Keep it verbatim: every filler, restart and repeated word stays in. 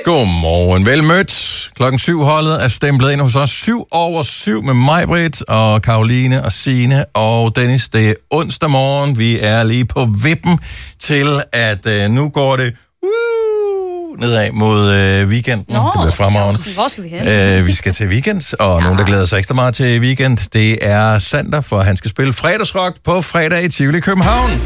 Godmorgen, velmødt. Klokken syv holdet er stemplet ind hos os. Syv over syv med mig, Britt, og Karoline og Signe og Dennis. Det er onsdag morgen. Vi er lige på vippen til, at øh, nu går det uh, nedad mod øh, weekenden. Nå, det bliver fremragende. hvor skal vi hen? Øh, vi skal til weekend, og ja. Nogen, der glæder sig ekstra meget til weekend, det er Sander, for han skal spille fredagsrock på fredag i Tivoli København.